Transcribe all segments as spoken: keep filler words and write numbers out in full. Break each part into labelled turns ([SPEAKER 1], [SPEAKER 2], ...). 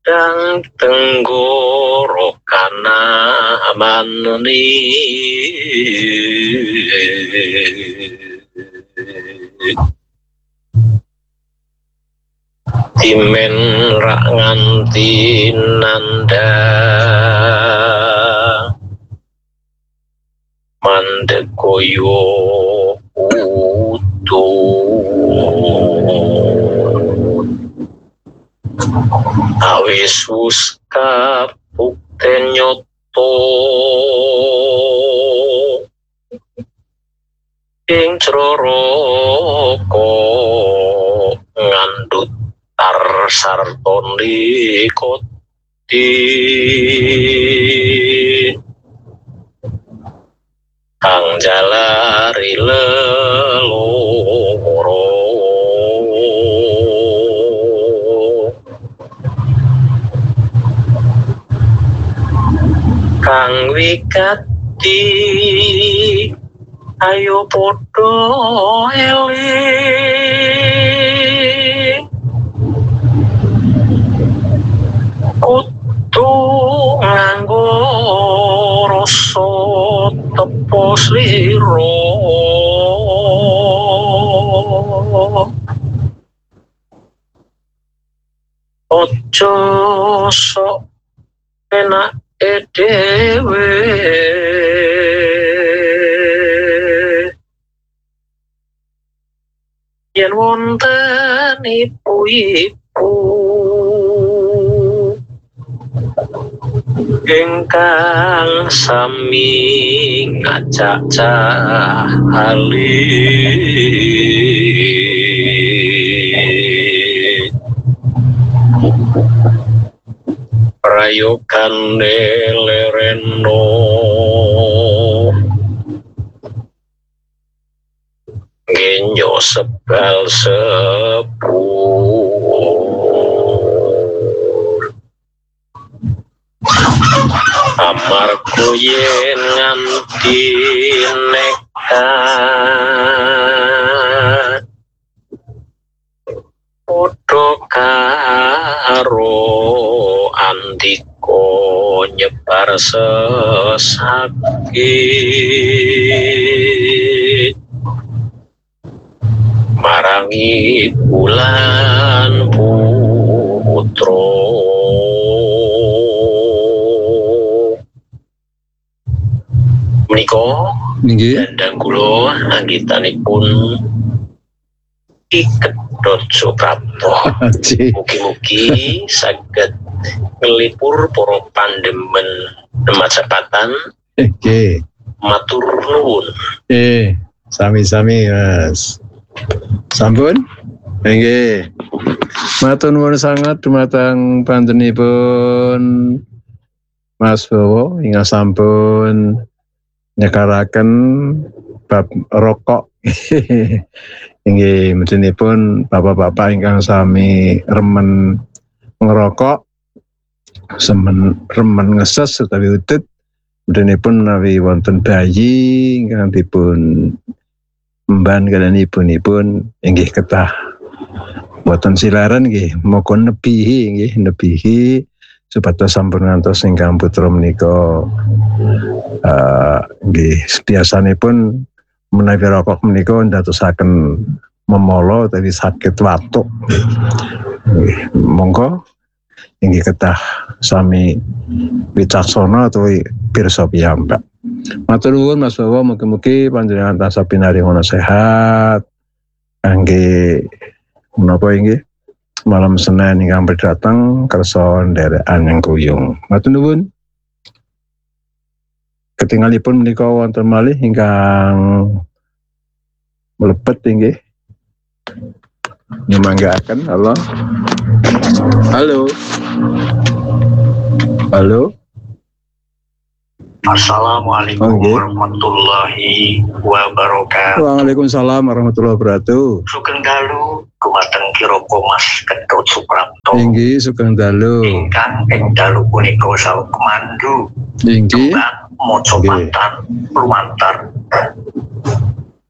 [SPEAKER 1] Dang tenggorokana maneni timen rak nganti nanda mandek koyo utut awesus kapukten nyoto ing croroko ngandut tar sartoni koti kang jalari leloro kang wigati ayo podo eling kudu nganggo rasa tepo sliro ojo sok enak edewe yen wonten ibu-ibu ingkang sami ngajak cahali prayogan lereno ngenyo sebal sepur amarga yen nganti nekat padha karo andika nyebar sesakit marangi bulan putra menika dandang kula anggitanipun Ikedot Suprapto. Mugi-mugi saged ngelipur para pandemen Majapahit.
[SPEAKER 2] Nggih.
[SPEAKER 1] Matur nuwun.
[SPEAKER 2] Nggih, sami-sami Mas. Sampun? Nggih. Matur nuwun sangat dumateng panjenenganipun Mas Bowo ingkang sampun nyekaraken bab rokok. Inggih mudinipun bapak-bapak ingkang sami remen ngerokok, semen remen ngeses utawi udut, mudinipun menawi wonten bayi ingkang dipun emban kaliyan ibunipun inggih kedah boten silaran nggih moko nebihi nggih nebihi supados sampun ngantos ingkang putra menika uh, nggih biasanipun menawi rokok menika ndadosaken memolo utawi sakit watuk. Nggih, monggo inggih kedah sami wicaksana utawi pirsa piyambak. Matur nuwun Mas Bowo, mugi-mugi panjenengan tansah pinaringan sehat kangge menapa inggih malam Senin ingkang berdatang kersa nderekan yang kuyung. Matur nuwun. Ketinggalipun menika wonten malih ingkang mlebet inggih nyemanggaken. Halo. Halo. Halo.
[SPEAKER 1] Assalamualaikum okay. warahmatullahi wabarakatuh.
[SPEAKER 2] Waalaikumsalam warahmatullahi wabarakatuh.
[SPEAKER 1] Sugeng dalu gumateng Kiroko Mas Kedot Suprapto.
[SPEAKER 2] Inggih sugeng dalu.
[SPEAKER 1] Ingkang ing dalu punika sawu kemandu.
[SPEAKER 2] Inggih.
[SPEAKER 1] Moco mantan lumantar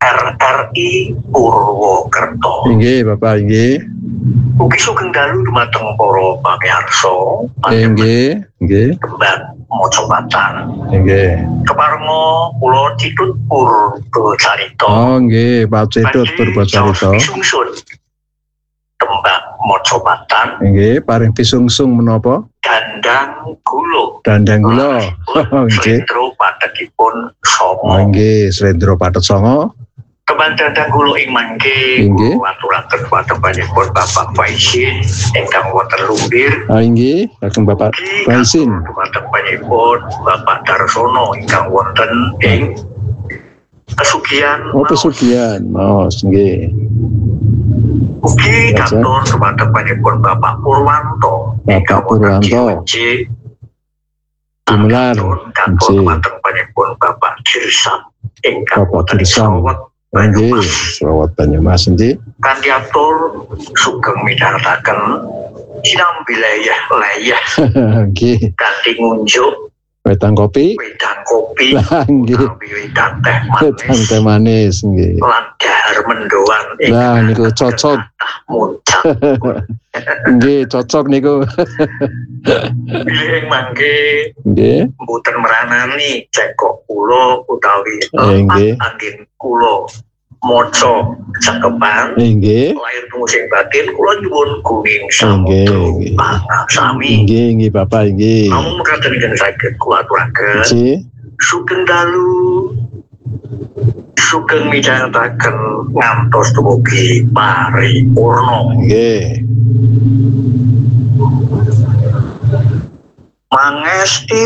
[SPEAKER 1] R R I Purwokerto.
[SPEAKER 2] Inggih, Bapak inggih.
[SPEAKER 1] Ugi sugeng dalu dumateng para pamirsa
[SPEAKER 2] Inggih, inggih,
[SPEAKER 1] kembang Mojopatan.
[SPEAKER 2] inggih.
[SPEAKER 1] Keparenga kula Citut Purbacarita.
[SPEAKER 2] Oh, nggih, Pak Citut Purbacarita.
[SPEAKER 1] Sungsun tembang Mojopatan
[SPEAKER 2] Inggih, paring pisungsung menapa?
[SPEAKER 1] Dandang Gulo.
[SPEAKER 2] Dandang kula. Nggih.
[SPEAKER 1] Slendro patekipun
[SPEAKER 2] Oh,
[SPEAKER 1] Songo.
[SPEAKER 2] nggih, Slendro Patet Songo.
[SPEAKER 1] Kembang Dandang Gulo ing mangke
[SPEAKER 2] Inggih.
[SPEAKER 1] kula aturaken patepanipun Bapak Faisin ingkang wonten Lumbir.
[SPEAKER 2] Ah, inggih, kagem Bapak Faisin.
[SPEAKER 1] Patepanipun Bapak Darsono ingkang wonten ing Pesugihan.
[SPEAKER 2] Oh, pesugihan. Oh, nggih.
[SPEAKER 1] Ugi
[SPEAKER 2] Baca.
[SPEAKER 1] kantor kepatepanipun Bapak Purwanto
[SPEAKER 2] Bapak Purwanto. Timular.
[SPEAKER 1] kantor
[SPEAKER 2] Nggih.
[SPEAKER 1] kepatepanipun Bapak Girsam ingkang
[SPEAKER 2] Bapak
[SPEAKER 1] wonten ing
[SPEAKER 2] Girsam.
[SPEAKER 1] Srawet
[SPEAKER 2] Nggih,
[SPEAKER 1] Banyumas.
[SPEAKER 2] Srawat Banyumas nggih.
[SPEAKER 1] Kanthi atur sugeng midhangetaken sinambi layah-layah
[SPEAKER 2] Nggih,
[SPEAKER 1] kanthi ngunjuk
[SPEAKER 2] wedang kopi.
[SPEAKER 1] wedang kopi
[SPEAKER 2] Lah nggih,
[SPEAKER 1] utawi wedang teh
[SPEAKER 2] wedang teh
[SPEAKER 1] manis
[SPEAKER 2] manis nggih.
[SPEAKER 1] lan dahar mendoan
[SPEAKER 2] Lah niku cocok.
[SPEAKER 1] muncak
[SPEAKER 2] Nggih, cocok niku.
[SPEAKER 1] bilih ing mangke
[SPEAKER 2] Nggih.
[SPEAKER 1] mboten meranani cekok kula utawi
[SPEAKER 2] Eh, nggih.
[SPEAKER 1] lepat angin kula maca cakepan
[SPEAKER 2] Nggih.
[SPEAKER 1] lahir musing batin kula nyuwun kuning
[SPEAKER 2] Nggih,
[SPEAKER 1] samudra
[SPEAKER 2] nggih.
[SPEAKER 1] pangasami.
[SPEAKER 2] Nggih, nggih Bapak nggih.
[SPEAKER 1] Namun mekaten ingkang saged kula aturaken
[SPEAKER 2] Nggih.
[SPEAKER 1] sugeng dalu sugeng midhangetaken ngantos dumugi paripurna.
[SPEAKER 2] Nggih.
[SPEAKER 1] Mangesti